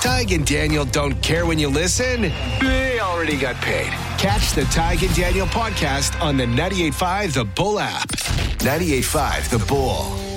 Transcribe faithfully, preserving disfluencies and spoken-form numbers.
Tig and Daniel don't care when you listen. They already got paid. Catch the Tig and Daniel podcast on the ninety-eight point five The Bull app. ninety-eight point five The Bull.